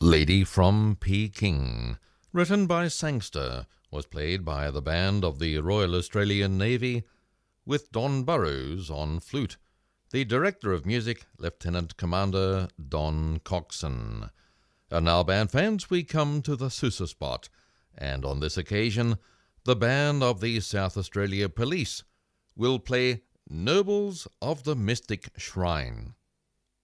Lady from Peking, written by Sangster, was played by the band of the Royal Australian Navy with Don Burrows on flute. The director of music, Lieutenant Commander Don Coxon. And now, band fans, we come to the Sousa spot, and on this occasion, the band of the South Australia Police will play Nobles of the Mystic Shrine.